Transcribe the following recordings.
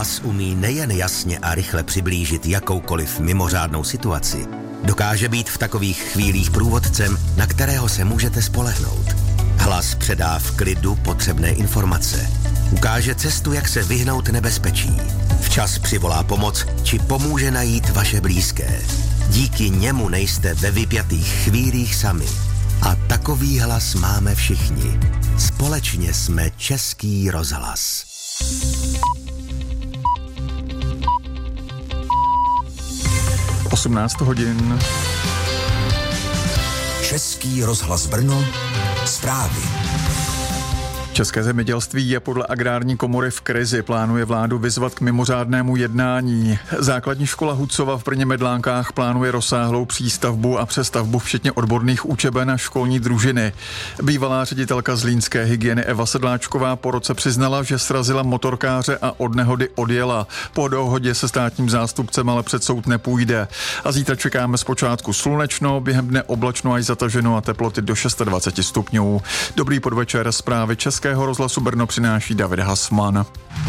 hlas umí nejen jasně a rychle přiblížit jakoukoliv mimořádnou situaci, dokáže být v takových chvílích průvodcem, na kterého se můžete spolehnout. Hlas předá v klidu potřebné informace. Ukáže cestu, jak se vyhnout nebezpečí. Včas přivolá pomoc, či pomůže najít vaše blízké. Díky němu nejste ve vypjatých chvílích sami. A takový hlas máme všichni. Společně jsme Český rozhlas. Osmnáct hodin. Český rozhlas Brno. Zprávy. České zemědělství je podle Agrární komory v krizi. Plánuje vládu vyzvat k mimořádnému jednání. Základní škola Hucova v Brně Medlánkách plánuje rozsáhlou přístavbu a přestavbu včetně odborných učeben a školní družiny. Bývalá ředitelka zlínské hygieny Eva Sedláčková po roce přiznala, že srazila motorkáře a od nehody odjela. Po dohodě se státním zástupcem ale před soud nepůjde. A zítra čekáme zpočátku slunečno, během dne oblačno až zataženo a teploty do 26 stupňů. Dobrý podvečer, zprávy Českého rozhlasu Brno přináší David Hasman.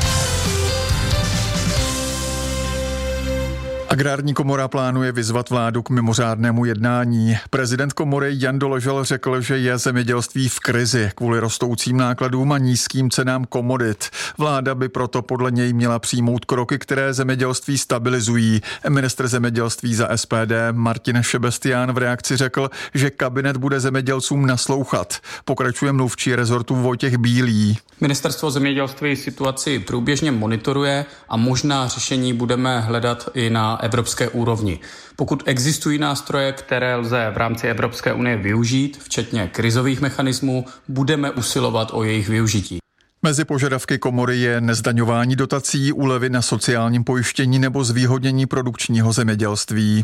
Agrární komora plánuje vyzvat vládu k mimořádnému jednání. Prezident komory Jan Doležal řekl, že je zemědělství v krizi kvůli rostoucím nákladům a nízkým cenám komodit. Vláda by proto podle něj měla přijmout kroky, které zemědělství stabilizují. Ministr zemědělství za SPD Martin Šebestián v reakci řekl, že kabinet bude zemědělcům naslouchat. Pokračuje mluvčí rezortu Vojtěch Bílý. Ministerstvo zemědělství situaci průběžně monitoruje a možná řešení budeme hledat i na evropské úrovni. Pokud existují nástroje, které lze v rámci Evropské unie využít, včetně krizových mechanismů, budeme usilovat o jejich využití. Mezi požadavky komory je nezdaňování dotací, úlevy na sociálním pojištění nebo zvýhodnění produkčního zemědělství.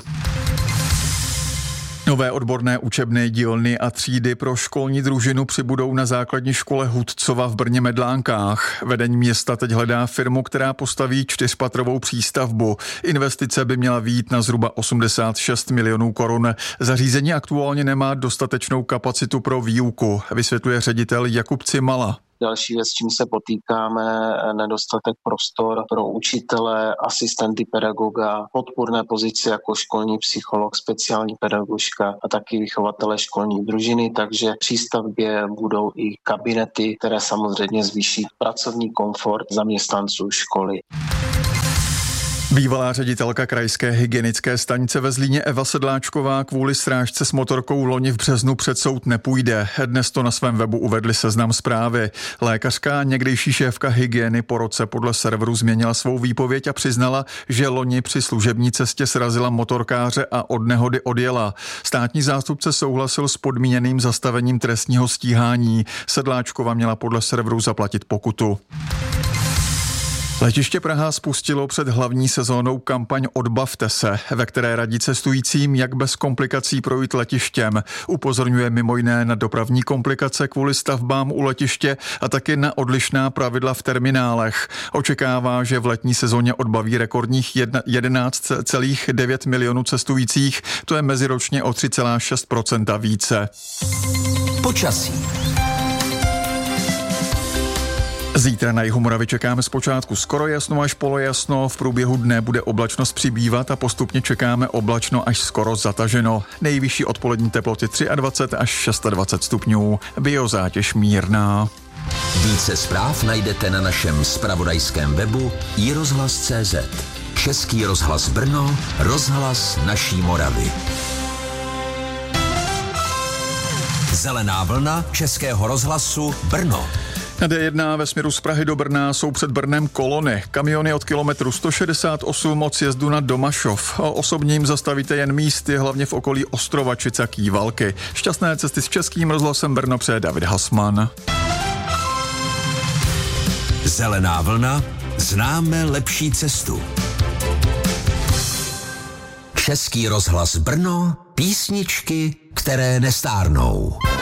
Nové odborné učebny, dílny a třídy pro školní družinu přibudou na základní škole Hudcova v Brně Medlánkách. Vedení města teď hledá firmu, která postaví 4patrovou přístavbu. Investice by měla vyjít na zhruba 86 milionů korun. Zařízení aktuálně nemá dostatečnou kapacitu pro výuku, vysvětluje ředitel Jakub Cimala. Další věc, s čím se potýkáme, nedostatek prostor pro učitele, asistenty pedagoga, podpůrné pozice jako školní psycholog, speciální pedagožka a taky vychovatele školní družiny, takže v přístavbě budou i kabinety, které samozřejmě zvýší pracovní komfort zaměstnanců školy. Bývalá ředitelka krajské hygienické stanice ve Zlíně Eva Sedláčková kvůli srážce s motorkou loni v březnu před soud nepůjde. Dnes to na svém webu uvedli Seznam Zprávy. Lékařka, někdejší šéfka hygieny, po roce podle serveru změnila svou výpověď a přiznala, že loni při služební cestě srazila motorkáře a od nehody odjela. Státní zástupce souhlasil s podmíněným zastavením trestního stíhání. Sedláčková měla podle serveru zaplatit pokutu. Letiště Praha spustilo před hlavní sezónou kampaň Odbavte se, ve které radí cestujícím, jak bez komplikací projít letištěm. Upozorňuje mimo jiné na dopravní komplikace kvůli stavbám u letiště a taky na odlišná pravidla v terminálech. Očekává, že v letní sezóně odbaví rekordních 11,9 milionů cestujících, to je meziročně o 3,6% více. Počasí. Zítra na jihu Moravy čekáme zpočátku skoro jasno až polojasno, v průběhu dne bude oblačnost přibývat a postupně čekáme oblačno až skoro zataženo. Nejvyšší odpolední teploty 23 až 26 stupňů, biozátěž mírná. Více zpráv najdete na našem zpravodajském webu iRozhlas.cz. Český rozhlas Brno, rozhlas naší Moravy. Zelená vlna Českého rozhlasu Brno. Na D1 ve směru z Prahy do Brna jsou před Brnem kolony. Kamiony od kilometru 168 od sjezdu na Domašov. Osobním zastavíte jen místy, hlavně v okolí Ostrovačic a Kývalky. Šťastné cesty s Českým rozhlasem Brno přeje David Hasman. Zelená vlna, známe lepší cestu. Český rozhlas Brno, písničky, které nestárnou.